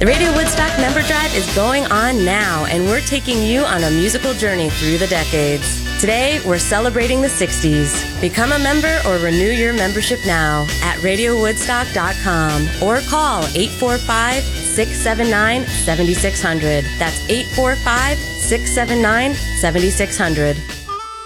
The Radio Woodstock Member Drive is going on now, and we're taking you on a musical journey through the decades. Today, we're celebrating the 60s. Become a member or renew your membership now at RadioWoodstock.com or call 845-679-7600. That's 845-679-7600.